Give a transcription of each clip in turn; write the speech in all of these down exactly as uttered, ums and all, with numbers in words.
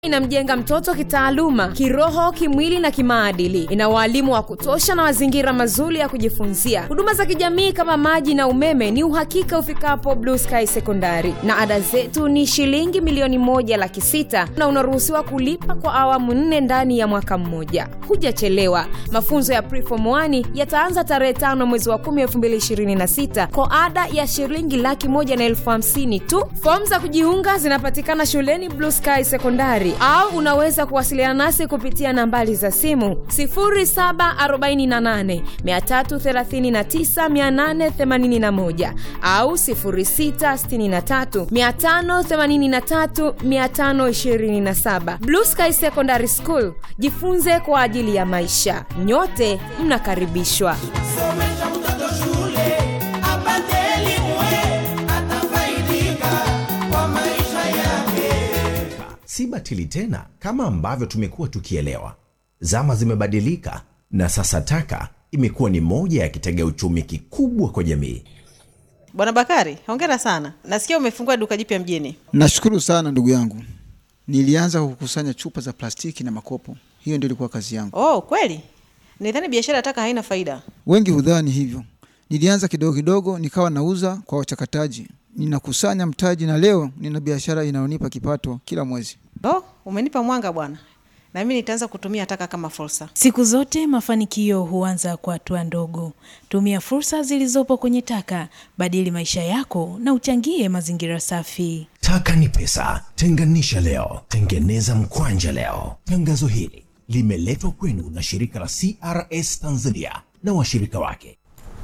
Inamjenga mtoto kitaaluma, kiroho, kimwili na kimaadili. Ina walimu wa kutosha na mazingira mazuri ya kujifunzia. Huduma za kijamii kama maji na umeme ni uhakika ufikapo Blue Sky Secondary. Na ada zetu ni shilingi milioni moja laki sita na unaruhusiwa kulipa kwa awamu nne ndani ya mwaka mmoja. Hujachelewa. Mafunzo ya Preform one yataanza tarehe tano mwezi wa kumi elfu mbili ishirini na sita kwa ada ya shilingi laki moja na elfu hamsini tu. Fomu za kujiunga zinapatikana shuleni Blue Sky Secondary au unaweza kuwasiliana nasi kupitia nambari za simu sifuri saba arobaini na nane, mia tatu thelathini na tisa, mia nane themanini na moja au sifuri sita sitini na tatu, mia tano themanini na tatu, mia tano ishirini na saba. Blue Sky Secondary School, jifunze kwa ajili ya maisha. Nyote mnakaribishwa. Somesha mtoto shule, apate elimu, atafaidika kwa maisha yake. Si batili tena kama ambavyo tumekuwa tukielewa. Zama zimebadilika na sasa taka imekuwa ni moja ya kitega uchumi kikubwa kwa jamii. Bwana Bakari, hongera sana. Nasikia umefungua duka jipya mjini. Nashukuru sana ndugu yangu. Nilianza kukusanya chupa za plastiki na makopo. Hiyo ndio ilikuwa kazi yangu. Oh, kweli? Nidhani biashara ya taka haina faida. Wengi hudhani hivyo. Nilianza kidogo kidogo nikawa nauza kwa wachakataji. Ninakusanya mtaji na leo nina biashara inayonipa kipato kila mwezi. Oh, umenipa mwanga bwana. Na mimi nitaanza kutumia taka kama fursa. Siku zote mafanikio huanza kwa hatua ndogo. Tumia fursa zilizopo kwenye taka, badili maisha yako na uchangie mazingira safi. Taka ni pesa, tenganisha leo, tengeneza mkwanja leo. Tangazo hili limeletwa kwenu na shirika la C R S Tanzania na washirika wake.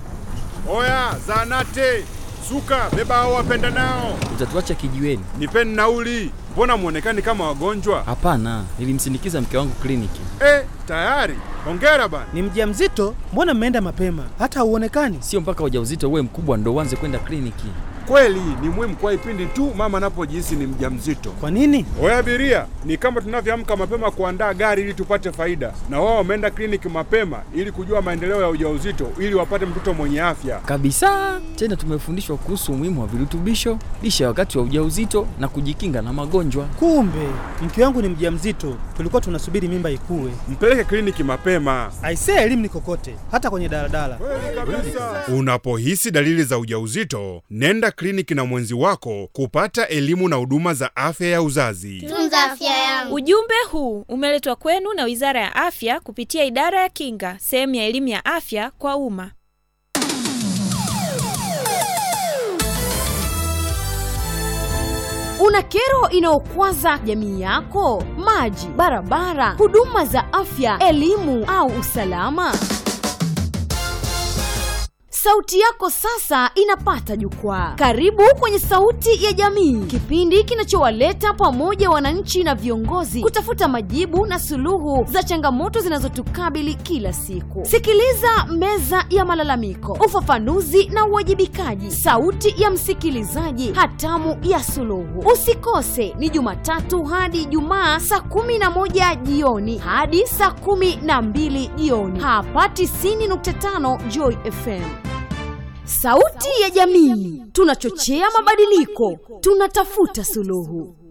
Oya, zanate, suka, beba hao wapenda nao. Utatuacha kijiweni? Nipeni nauli. Mbona muonekani kama wagonjwa? Hapana, nilimsindikiza mke wangu kliniki. Eh, tayari. Hongera bana. Ni mjamzito? Mbona mmeenda mapema? Hata huonekani. Sio mpaka ujauzito uwe mkubwa ndo uanze kwenda kliniki. Kweli, ni muhimu kwa ipindi tu mama anapojihisi ni mjamzito. Kwa nini? Oya abiria, ni kama tunavyoamka mapema kuandaa gari ili tupate faida. Na wao wameenda kliniki mapema ili kujua maendeleo ya ujauzito ili wapate mtoto mwenye afya. Kabisa. Tena tumefundishwa kuhusu umuhimu wa virutubisho, lishe wakati wa ujauzito na kujikinga na magonjwa. Kumbe, mke wangu ni mjamzito. Tulikuwa tunasubiri mimba ikue. Mpeleke kliniki mapema. Aisee, elimu ni kokote, hata kwenye daladala. Kweli kabisa. Unapohisi dalili za ujauzito, nenda kliniki na mwenzi wako kupata elimu na huduma za afya ya uzazi. Tunza afya yangu. Ujumbe huu umeletwa kwenu na Wizara ya Afya kupitia Idara ya Kinga, sehemu ya elimu ya afya kwa umma. Una kero inayokwaza jamii yako? Maji, barabara, huduma za afya, elimu au usalama? Sauti yako sasa inapata jukwaa. Karibu kwenye Sauti ya Jamii, kipindi kinachowaleta pamoja wananchi na viongozi kutafuta majibu na suluhu za changamoto zinazotukabili kila siku. Sikiliza Meza ya Malalamiko, ufafanuzi na uwajibikaji, sauti ya msikilizaji, hatamu ya suluhu. Usikose, ni Jumatatu hadi Ijumaa saa kumi na moja jioni hadi saa kumi na mbili jioni hapa tisini nukta tano Joy F M. Sauti ya Jamii, tunachochea mabadiliko, tunatafuta suluhu.